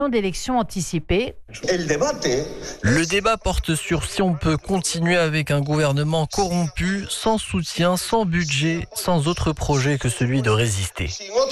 d'élections anticipées. Le débat porte sur si on peut continuer avec un gouvernement corrompu, sans soutien, sans budget, sans autre projet que celui de résister.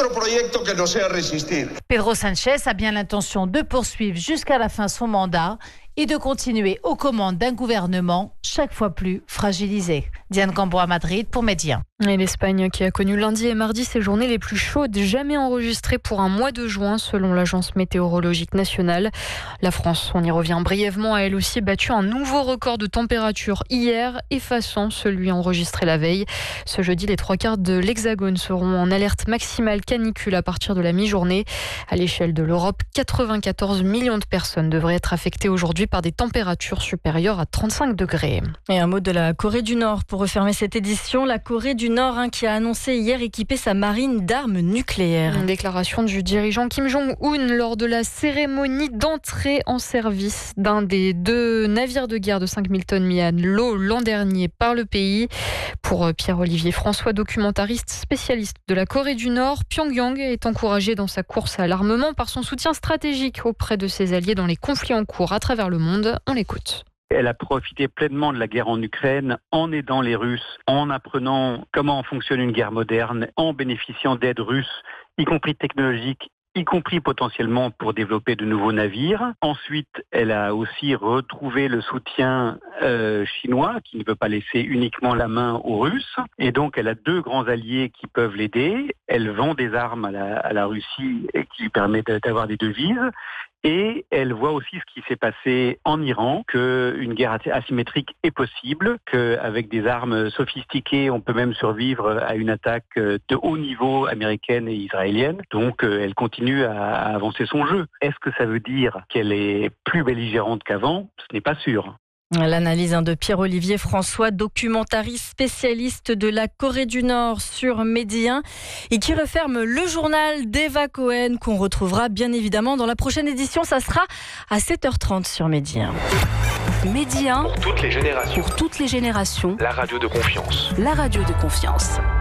Pedro Sánchez a bien l'intention de poursuivre jusqu'à la fin son mandat et de continuer aux commandes d'un gouvernement chaque fois plus fragilisé. Diane Cambo à Madrid pour Média. Et l'Espagne qui a connu lundi et mardi ses journées les plus chaudes jamais enregistrées pour un mois de juin selon l'Agence météorologique nationale. La France, on y revient brièvement, a elle aussi battu un nouveau record de température hier, effaçant celui enregistré la veille. Ce jeudi, les 3/4 de l'Hexagone seront en alerte maximale canicule à partir de la mi-journée. À l'échelle de l'Europe, 94 millions de personnes devraient être affectées aujourd'hui par des températures supérieures à 35 degrés. Et un mot de la Corée du Nord pour refermer cette édition. La Corée du Nord qui a annoncé hier équiper sa marine d'armes nucléaires. Une déclaration du dirigeant Kim Jong-un lors de la cérémonie d'entrée en service d'un des 2 navires de guerre de 5000 tonnes mis à l'eau l'an dernier par le pays. Pour Pierre-Olivier François, documentariste spécialiste de la Corée du Nord, Pyongyang est encouragé dans sa course à l'armement par son soutien stratégique auprès de ses alliés dans les conflits en cours à travers le monde. On l'écoute. Elle a profité pleinement de la guerre en Ukraine en aidant les Russes, en apprenant comment fonctionne une guerre moderne, en bénéficiant d'aides russes, y compris technologiques, y compris potentiellement pour développer de nouveaux navires. Ensuite, elle a aussi retrouvé le soutien chinois, qui ne veut pas laisser uniquement la main aux Russes. Et donc, elle a 2 grands alliés qui peuvent l'aider. Elle vend des armes à la Russie et qui lui permet d'avoir des devises. Et elle voit aussi ce qui s'est passé en Iran, qu'une guerre asymétrique est possible, qu'avec des armes sophistiquées, on peut même survivre à une attaque de haut niveau américaine et israélienne. Donc elle continue à avancer son jeu. Est-ce que ça veut dire qu'elle est plus belligérante qu'avant ? Ce n'est pas sûr. L'analyse de Pierre-Olivier François, documentariste spécialiste de la Corée du Nord sur Média et qui referme le journal d'Eva Cohen qu'on retrouvera bien évidemment dans la prochaine édition. Ça sera à 7h30 sur Média. Média, pour toutes les générations. Pour toutes les générations. La radio de confiance. La radio de confiance.